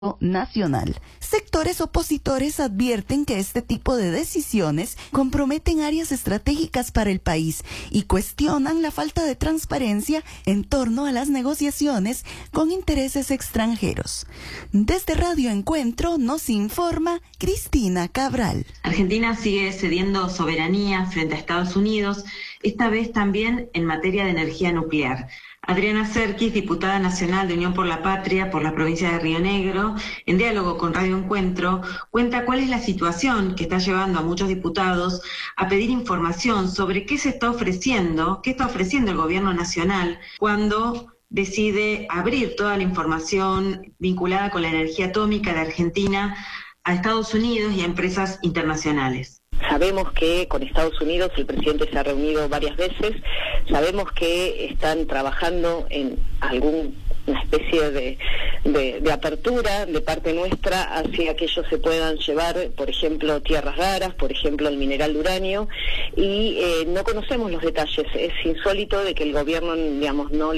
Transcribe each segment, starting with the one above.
nacional. Sectores opositores advierten que este tipo de decisiones comprometen áreas estratégicas para el país y cuestionan la falta de transparencia en torno a las negociaciones con intereses extranjeros. Desde Radio Encuentro nos informa Cristina Cabral. Argentina sigue cediendo soberanía frente a Estados Unidos, esta vez también en materia de energía nuclear. Adriana Serkis, diputada nacional de Unión por la Patria por la provincia de Río Negro, en diálogo con Radio Encuentro, cuenta cuál es la situación que está llevando a muchos diputados a pedir información sobre qué está ofreciendo el gobierno nacional cuando decide abrir toda la información vinculada con la energía atómica de Argentina a Estados Unidos y a empresas internacionales. Sabemos que con Estados Unidos el presidente se ha reunido varias veces, sabemos que están trabajando en una especie de apertura de parte nuestra hacia que ellos se puedan llevar, por ejemplo, tierras raras, por ejemplo, el mineral de uranio, y no conocemos los detalles. Es insólito de que el gobierno, digamos, no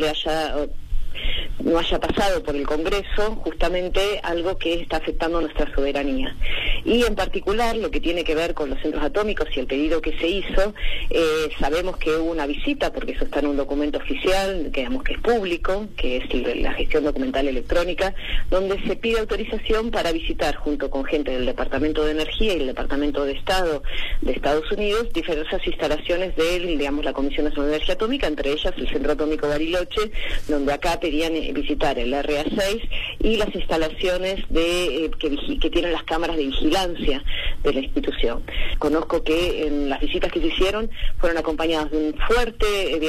haya pasado por el Congreso justamente algo que está afectando nuestra soberanía. Y en particular lo que tiene que ver con los centros atómicos y el pedido que se hizo, sabemos que hubo una visita, porque eso está en un documento oficial, que digamos que es público, que es la gestión documental electrónica, donde se pide autorización para visitar junto con gente del Departamento de Energía y el Departamento de Estado de Estados Unidos diversas instalaciones de, digamos, la Comisión Nacional de Energía Atómica, entre ellas el Centro Atómico Bariloche, donde acá pedían visitar el RA6 y las instalaciones que tienen las cámaras de vigilancia de la institución. Conozco que en las visitas que se hicieron fueron acompañadas de un fuerte,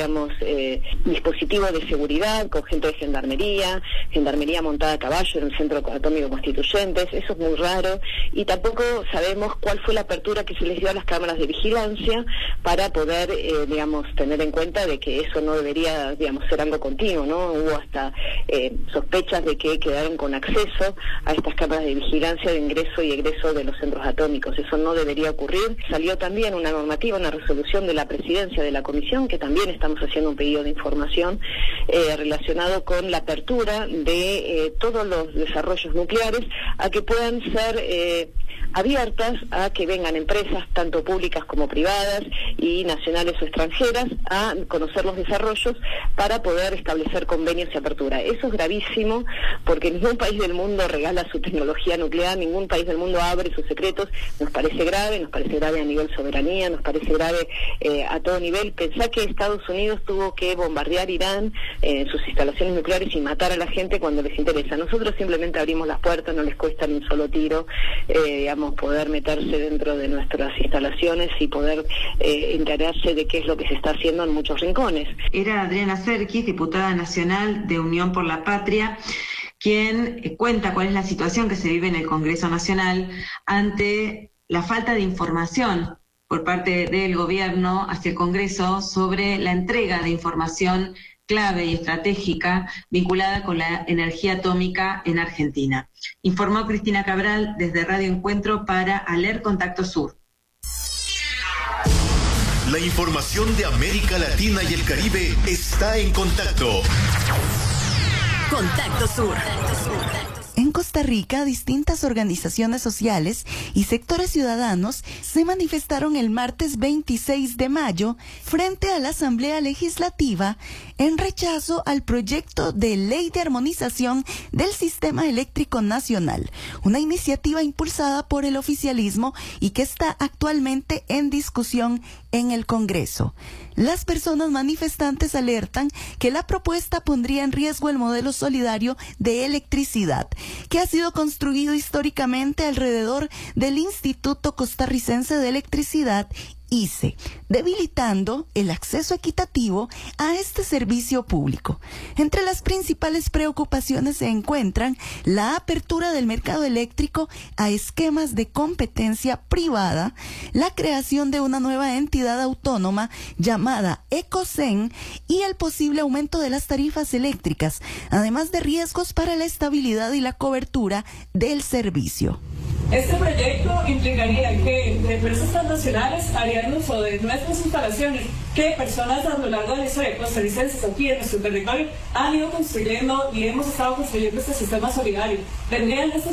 dispositivo de seguridad con gente de gendarmería montada a caballo en el Centro Atómico Constituyentes. Eso es muy raro y tampoco sabemos cuál fue la apertura que se les dio a las cámaras de vigilancia para poder, tener en cuenta de que eso no debería, ser algo continuo, ¿no? Hubo hasta sospechas de que quedaron con acceso a estas cámaras de vigilancia de ingreso y egreso de los centros atómicos. Eso no debería ocurrir. Salió también una normativa, una resolución de la presidencia de la comisión, que también estamos haciendo un pedido de información relacionado con la apertura de todos los desarrollos nucleares a que puedan ser abiertas a que vengan empresas, tanto públicas como privadas y nacionales o extranjeras, a conocer los desarrollos para poder establecer convenios y apertura. Eso es gravísimo porque ningún país del mundo regala su tecnología nuclear, ningún país del mundo abre sus secretos. Nos parece grave a nivel soberanía, nos parece grave a todo nivel. Pensá que Estados Unidos tuvo que bombardear Irán en sus instalaciones nucleares y matar a la gente cuando les interesa. Nosotros simplemente abrimos las puertas, no les cuesta ni un solo tiro, poder meterse dentro de nuestras instalaciones y poder enterarse de qué es lo que se está haciendo en muchos rincones. Era Adriana Serkis, diputada nacional de Unión por la Patria, quien cuenta cuál es la situación que se vive en el Congreso Nacional ante la falta de información por parte del gobierno hacia el Congreso sobre la entrega de información clave y estratégica vinculada con la energía atómica en Argentina. Informó Cristina Cabral desde Radio Encuentro para Aler Contacto Sur. La información de América Latina y el Caribe está en Contacto. Contacto Sur. En Costa Rica, distintas organizaciones sociales y sectores ciudadanos se manifestaron el martes 26 de mayo frente a la Asamblea Legislativa en rechazo al proyecto de ley de armonización del sistema eléctrico nacional, una iniciativa impulsada por el oficialismo y que está actualmente en discusión en el Congreso. Las personas manifestantes alertan que la propuesta pondría en riesgo el modelo solidario de electricidad, que ha sido construido históricamente alrededor del Instituto Costarricense de Electricidad, ICE, debilitando el acceso equitativo a este servicio público. Entre las principales preocupaciones se encuentran la apertura del mercado eléctrico a esquemas de competencia privada, la creación de una nueva entidad autónoma llamada Ecocen y el posible aumento de las tarifas eléctricas, además de riesgos para la estabilidad y la cobertura del servicio. Este proyecto implicaría que empresas transnacionales harían uso de nuestras instalaciones que personas a lo largo de la historia costarricenses aquí en nuestro territorio han ido construyendo y hemos estado construyendo este sistema solidario. Tendrían